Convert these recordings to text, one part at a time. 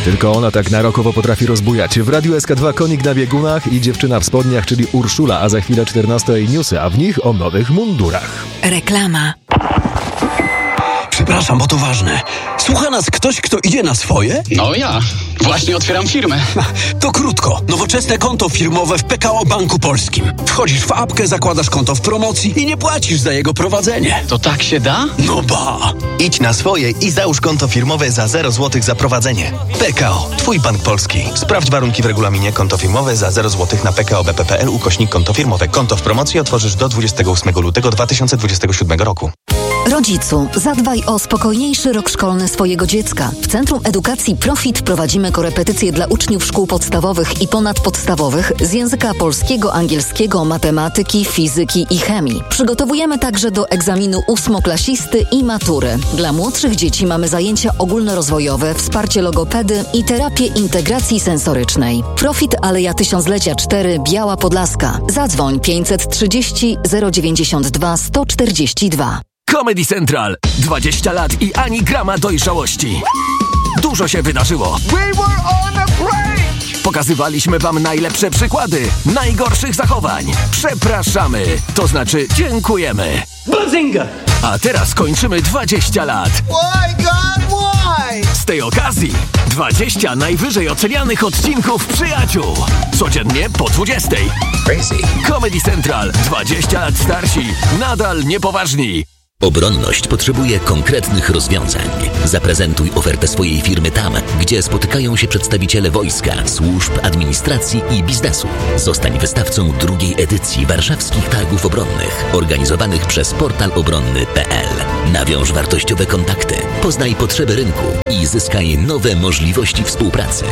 Tylko ona tak narokowo potrafi rozbujać. W Radiu SK2 konik na biegunach i dziewczyna w spodniach, czyli Urszula, a za chwilę 14 newsy, a w nich o nowych mundurach. Reklama. Przepraszam, bo to ważne. Słucha nas ktoś, kto idzie na swoje? No ja. Właśnie otwieram firmę. To krótko. Nowoczesne konto firmowe w PKO Banku Polskim. Wchodzisz w apkę, zakładasz konto w promocji i nie płacisz za jego prowadzenie. To tak się da? No ba! Idź na swoje i załóż konto firmowe za 0 zł za prowadzenie. PKO. Twój bank polski. Sprawdź warunki w regulaminie. Konto firmowe za 0 zł na pko.bp.pl/konto firmowe. Konto w promocji otworzysz do 28 lutego 2027 roku. Rodzicu, zadbaj o spokojniejszy rok szkolny swojego dziecka. W Centrum Edukacji Profit prowadzimy korepetycje dla uczniów szkół podstawowych i ponadpodstawowych z języka polskiego, angielskiego, matematyki, fizyki i chemii. Przygotowujemy także do egzaminu ósmoklasisty i matury. Dla młodszych dzieci mamy zajęcia ogólnorozwojowe, wsparcie logopedy i terapię integracji sensorycznej. Profit Aleja Tysiąclecia 4, Biała Podlaska. Zadzwoń 530 092 142. Comedy Central. 20 lat i ani grama dojrzałości. Dużo się wydarzyło. Pokazywaliśmy wam najlepsze przykłady najgorszych zachowań. Przepraszamy. To znaczy dziękujemy. Bazinga! A teraz kończymy 20 lat. Why, God, why? Z tej okazji 20 najwyżej ocenianych odcinków Przyjaciół. Codziennie po 20. Crazy. Comedy Central. 20 lat starsi. Nadal niepoważni. Obronność potrzebuje konkretnych rozwiązań. Zaprezentuj ofertę swojej firmy tam, gdzie spotykają się przedstawiciele wojska, służb, administracji i biznesu. Zostań wystawcą drugiej edycji warszawskich targów obronnych, organizowanych przez portal obronny.pl. Nawiąż wartościowe kontakty, poznaj potrzeby rynku i zyskaj nowe możliwości współpracy.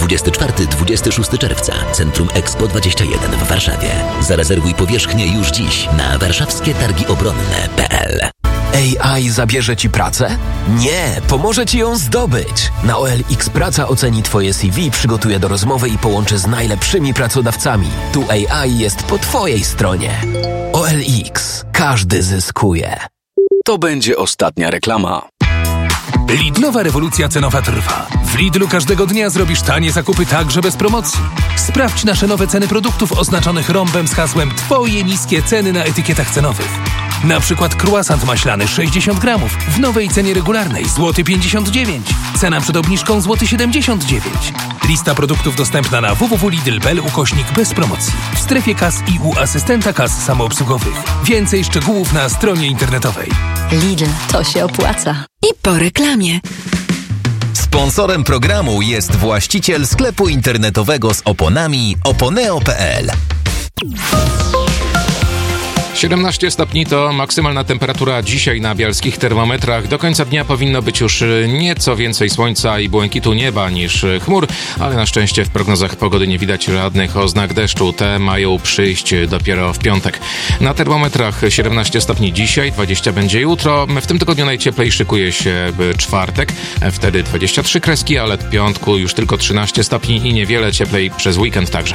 24-26 czerwca, Centrum Expo 21 w Warszawie. Zarezerwuj powierzchnię już dziś na warszawskietargiobronne.pl. AI zabierze ci pracę? Nie, pomoże ci ją zdobyć. Na OLX Praca oceni twoje CV, przygotuje do rozmowy i połączy z najlepszymi pracodawcami. Tu AI jest po twojej stronie. OLX. Każdy zyskuje. To będzie ostatnia reklama. Lidlowa rewolucja cenowa trwa. W Lidlu każdego dnia zrobisz tanie zakupy także bez promocji. Sprawdź nasze nowe ceny produktów oznaczonych rąbem z hasłem Twoje niskie ceny na etykietach cenowych. Na przykład croissant maślany 60 gramów w nowej cenie regularnej złoty 59. Cena przed obniżką złoty 79. Lista produktów dostępna na www.lidl.pl/bez promocji. W strefie kas i u asystenta kas samoobsługowych. Więcej szczegółów na stronie internetowej. Lidl, to się opłaca. I po reklamie. Sponsorem programu jest właściciel sklepu internetowego z oponami oponeo.pl. 17 stopni to maksymalna temperatura dzisiaj na bialskich termometrach. Do końca dnia powinno być już nieco więcej słońca i błękitu nieba niż chmur, ale na szczęście w prognozach pogody nie widać żadnych oznak deszczu. Te mają przyjść dopiero w piątek. Na termometrach 17 stopni dzisiaj, 20 będzie jutro. W tym tygodniu najcieplej szykuje się czwartek, wtedy 23 kreski, ale w piątku już tylko 13 stopni i niewiele cieplej przez weekend także.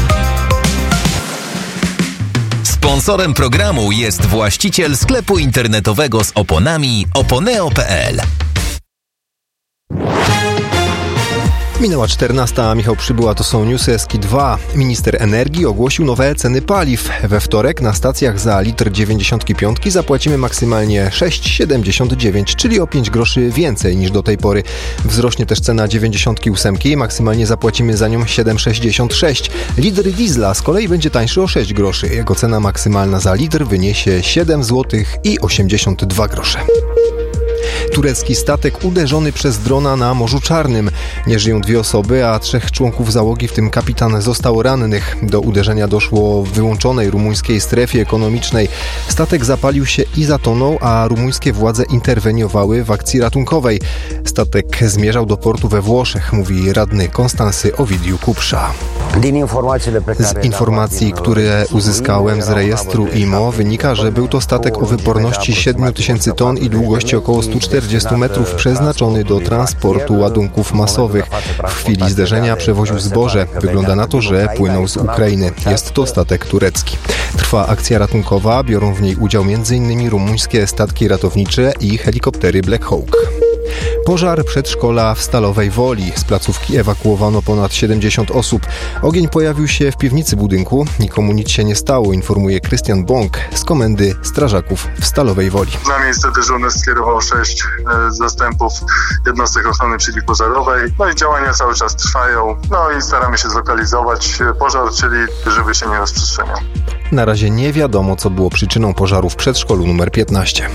Sponsorem programu jest właściciel sklepu internetowego z oponami oponeo.pl. Minęła 14, a Michał Przybyła, to są newsy SK2. Minister energii ogłosił nowe ceny paliw. We wtorek na stacjach za litr 95 zapłacimy maksymalnie 6,79, czyli o 5 groszy więcej niż do tej pory. Wzrośnie też cena 98 i maksymalnie zapłacimy za nią 7,66. Litr diesla z kolei będzie tańszy o 6 groszy. Jego cena maksymalna za litr wyniesie 7 zł i 82 grosze. Turecki statek uderzony przez drona na Morzu Czarnym. Nie żyją 2 osoby, a 3 członków załogi, w tym kapitan, zostało rannych. Do uderzenia doszło w wyłączonej rumuńskiej strefie ekonomicznej. Statek zapalił się i zatonął, a rumuńskie władze interweniowały w akcji ratunkowej. Statek zmierzał do portu we Włoszech, mówi radny Konstansy Ovidiu Kupsza. Z informacji, które uzyskałem z rejestru IMO, wynika, że był to statek o wyporności 7000 ton i długości około 140 metrów, przeznaczony do transportu ładunków masowych. W chwili zderzenia przewoził zboże. Wygląda na to, że płynął z Ukrainy. Jest to statek turecki. Trwa akcja ratunkowa. Biorą w niej udział m.in. rumuńskie statki ratownicze i helikoptery Black Hawk. Pożar przedszkola w Stalowej Woli. Z placówki ewakuowano ponad 70 osób. Ogień pojawił się w piwnicy budynku. Nikomu nic się nie stało, informuje Krystian Bąk z Komendy Strażaków w Stalowej Woli. Na miejsce dyżurny skierował 6 zastępów jednostek ochrony przeciwpożarowej. No i działania cały czas trwają. No i staramy się zlokalizować pożar, czyli żeby się nie rozprzestrzeniał. Na razie nie wiadomo, co było przyczyną pożaru w przedszkolu numer 15.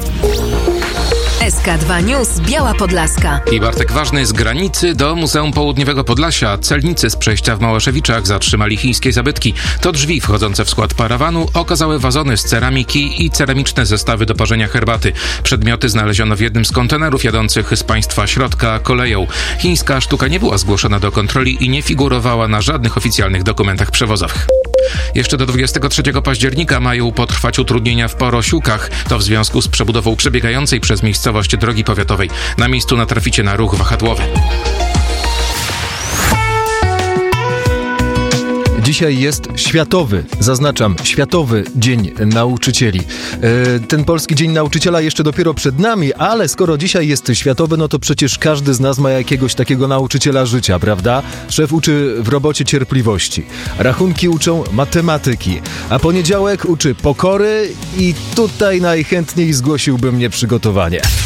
SK2 News Biała Podlaska. I Bartek Ważny z granicy do Muzeum Południowego Podlasia. Celnicy z przejścia w Małaszewiczach zatrzymali chińskie zabytki. To drzwi wchodzące w skład parawanu okazały wazony z ceramiki i ceramiczne zestawy do parzenia herbaty. Przedmioty znaleziono w jednym z kontenerów jadących z państwa środka koleją. Chińska sztuka nie była zgłoszona do kontroli i nie figurowała na żadnych oficjalnych dokumentach przewozowych. Jeszcze do 23 października mają potrwać utrudnienia w Porosiukach. To w związku z przebudową przebiegającej przez miejscowość drogi powiatowej. Na miejscu natraficie na ruch wahadłowy. Dzisiaj jest Światowy Dzień Nauczycieli. Ten Polski Dzień Nauczyciela jeszcze dopiero przed nami, ale skoro dzisiaj jest światowy, no to przecież każdy z nas ma jakiegoś takiego nauczyciela życia, prawda? Szef uczy w robocie cierpliwości, rachunki uczą matematyki, a poniedziałek uczy pokory i tutaj najchętniej zgłosiłbym nieprzygotowanie.